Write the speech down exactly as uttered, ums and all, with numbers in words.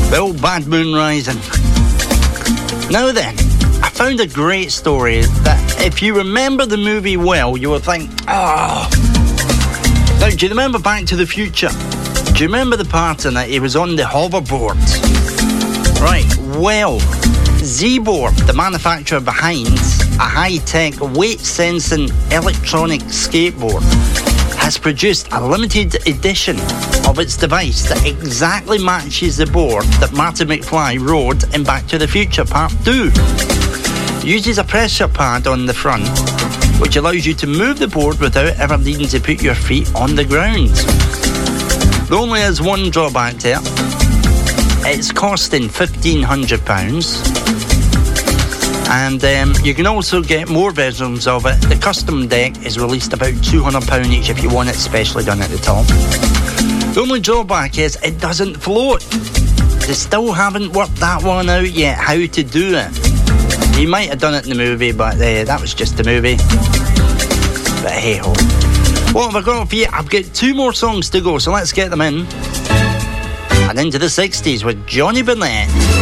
The old Bad Moon Rising. Now then, I found a great story that if you remember the movie well, you will think, oh. Now, do you remember Back to the Future? Do you remember the part in it? He was on the hoverboard. Right, well, Z-Board, the manufacturer behind a high-tech weight-sensing electronic skateboard, has produced a limited edition of its device that exactly matches the board that Marty McFly rode in Back to the Future Part two. Uses a pressure pad on the front, which allows you to move the board without ever needing to put your feet on the ground. There only is one drawback there. It's costing fifteen hundred pounds. And um, you can also get more versions of it. The custom deck is released about two hundred pounds each if you want it specially done at the top. The only drawback is it doesn't float. They still haven't worked that one out yet, how to do it. You might have done it in the movie, but uh, that was just the movie. But hey ho. What have I got for you? I've got two more songs to go, so let's get them in. And into the sixties with Johnny Burnett.